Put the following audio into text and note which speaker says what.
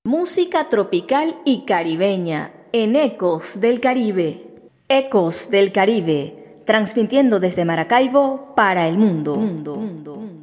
Speaker 1: Música tropical y caribeña en Ecos del Caribe. Ecos del Caribe, transmitiendo desde Maracaibo para el mundo.